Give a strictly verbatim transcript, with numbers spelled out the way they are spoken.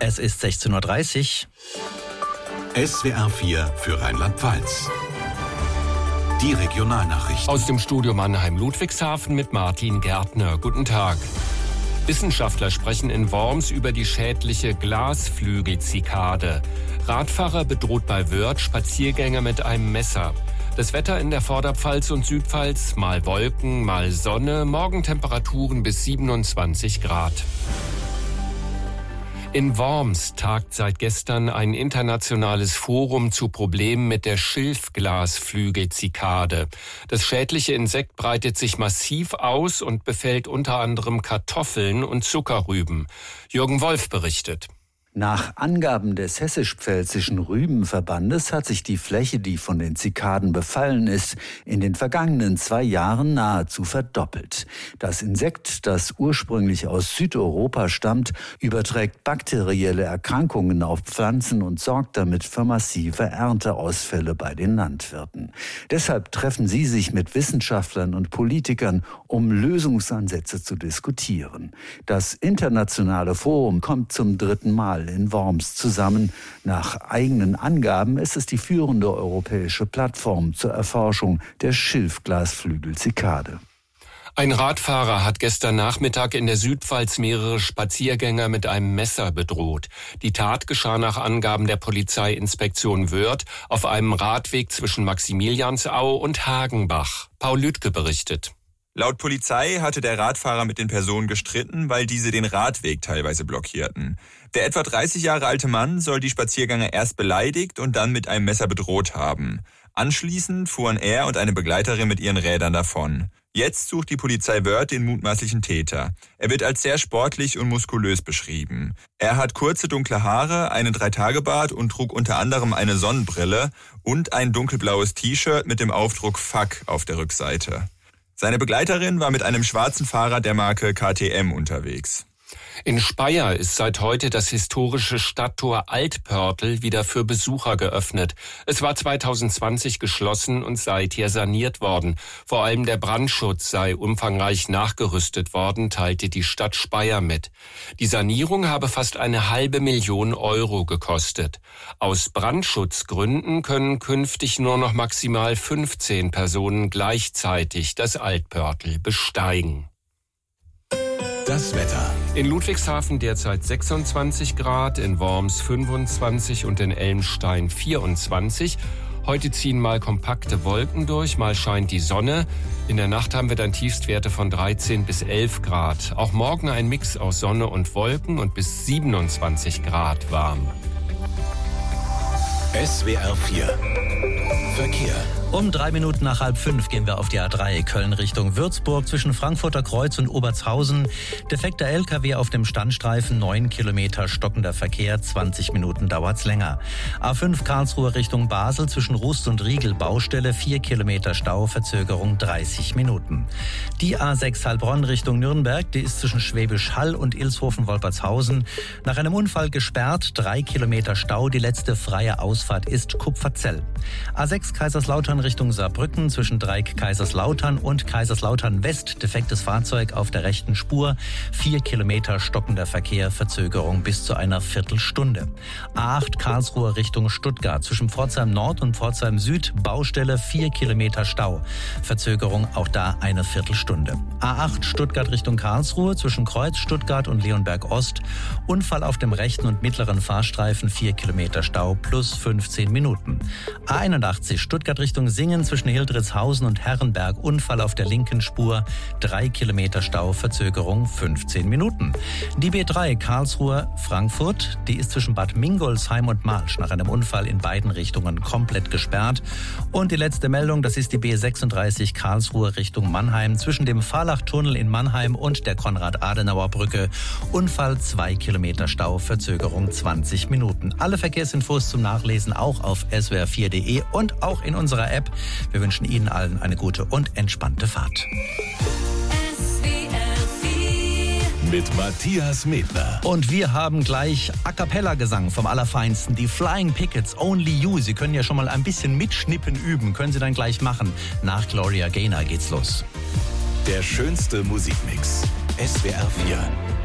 Es ist sechzehn Uhr dreißig. S W R vier für Rheinland-Pfalz. Die Regionalnachrichten. Aus dem Studio Mannheim-Ludwigshafen mit Martin Gärtner. Guten Tag. Wissenschaftler sprechen in Worms über die schädliche Glasflügelzikade. Radfahrer bedroht bei Wörth Spaziergänger mit einem Messer. Das Wetter in der Vorderpfalz und Südpfalz, mal Wolken, mal Sonne, Morgentemperaturen bis siebenundzwanzig Grad. In Worms tagt seit gestern ein internationales Forum zu Problemen mit der Schilfglasflügelzikade. Das schädliche Insekt breitet sich massiv aus und befällt unter anderem Kartoffeln und Zuckerrüben. Jürgen Wolf berichtet. Nach Angaben des Hessisch-Pfälzischen Rübenverbandes hat sich die Fläche, die von den Zikaden befallen ist, in den vergangenen zwei Jahren nahezu verdoppelt. Das Insekt, das ursprünglich aus Südeuropa stammt, überträgt bakterielle Erkrankungen auf Pflanzen und sorgt damit für massive Ernteausfälle bei den Landwirten. Deshalb treffen sie sich mit Wissenschaftlern und Politikern, um Lösungsansätze zu diskutieren. Das internationale Forum kommt zum dritten Mal in Worms zusammen. Nach eigenen Angaben ist es die führende europäische Plattform zur Erforschung der Schilfglasflügelzikade. Ein Radfahrer hat gestern Nachmittag in der Südpfalz mehrere Spaziergänger mit einem Messer bedroht. Die Tat geschah nach Angaben der Polizeiinspektion Wörth auf einem Radweg zwischen Maximiliansau und Hagenbach. Paul Lüdke berichtet. Laut Polizei hatte der Radfahrer mit den Personen gestritten, weil diese den Radweg teilweise blockierten. Der etwa dreißig Jahre alte Mann soll die Spaziergänger erst beleidigt und dann mit einem Messer bedroht haben. Anschließend fuhren er und eine Begleiterin mit ihren Rädern davon. Jetzt sucht die Polizei Wörth den mutmaßlichen Täter. Er wird als sehr sportlich und muskulös beschrieben. Er hat kurze dunkle Haare, einen Dreitagebart und trug unter anderem eine Sonnenbrille und ein dunkelblaues T-Shirt mit dem Aufdruck Fuck auf der Rückseite. Seine Begleiterin war mit einem schwarzen Fahrrad der Marke K T M unterwegs. In Speyer ist seit heute das historische Stadttor Altpörtl wieder für Besucher geöffnet. Es war zweitausendzwanzig geschlossen und seither saniert worden. Vor allem der Brandschutz sei umfangreich nachgerüstet worden, teilte die Stadt Speyer mit. Die Sanierung habe fast eine halbe Million Euro gekostet. Aus Brandschutzgründen können künftig nur noch maximal fünfzehn Personen gleichzeitig das Altpörtl besteigen. Das Wetter. In Ludwigshafen derzeit sechsundzwanzig Grad, in Worms fünfundzwanzig und in Elmstein vierundzwanzig. Heute ziehen mal kompakte Wolken durch, mal scheint die Sonne. In der Nacht haben wir dann Tiefstwerte von dreizehn bis elf Grad. Auch morgen ein Mix aus Sonne und Wolken und bis siebenundzwanzig Grad warm. S W R vier Verkehr. Um drei Minuten nach halb fünf gehen wir auf die A drei Köln Richtung Würzburg zwischen Frankfurter Kreuz und Obertshausen. Defekter L K W auf dem Standstreifen, neun Kilometer stockender Verkehr, zwanzig Minuten dauert's länger. A fünf Karlsruhe Richtung Basel zwischen Rust und Riegel Baustelle, vier Kilometer Stau, Verzögerung dreißig Minuten. Die A sechs Heilbronn Richtung Nürnberg, die ist zwischen Schwäbisch Hall und Ilshofen-Wolpertshausen nach einem Unfall gesperrt, drei Kilometer Stau, die letzte freie Ausfahrt ist Kupferzell. A sechs Kaiserslautern Richtung Saarbrücken zwischen Dreieck Kaiserslautern und Kaiserslautern West. Defektes Fahrzeug auf der rechten Spur. Vier Kilometer stockender Verkehr, Verzögerung bis zu einer Viertelstunde. A acht Karlsruhe Richtung Stuttgart zwischen Pforzheim Nord und Pforzheim Süd. Baustelle, vier Kilometer Stau. Verzögerung auch da eine Viertelstunde. A acht Stuttgart Richtung Karlsruhe zwischen Kreuz Stuttgart und Leonberg Ost. Unfall auf dem rechten und mittleren Fahrstreifen, vier Kilometer Stau plus fünfzehn Minuten. A einundachtzig Stuttgart Richtung Singen zwischen Hildritzhausen und Herrenberg. Unfall auf der linken Spur. Drei Kilometer Stau, Verzögerung fünfzehn Minuten. Die B drei Karlsruhe Frankfurt, die ist zwischen Bad Mingolsheim und Marsch nach einem Unfall in beiden Richtungen komplett gesperrt. Und die letzte Meldung, das ist die B sechsunddreißig Karlsruhe Richtung Mannheim zwischen dem Fahrlachtunnel in Mannheim und der Konrad-Adenauer-Brücke. Unfall, zwei Kilometer Stau, Verzögerung zwanzig Minuten. Alle Verkehrsinfos zum Nachlesen auch auf S W R vier punkt de und auch in unserer App. Wir wünschen Ihnen allen eine gute und entspannte Fahrt. Mit Matthias Medler. Und wir haben gleich A-Cappella-Gesang vom Allerfeinsten. Die Flying Pickets, Only You. Sie können ja schon mal ein bisschen mitschnippen üben. Können Sie dann gleich machen. Nach Gloria Gaynor geht's los. Der schönste Musikmix. S W R vier.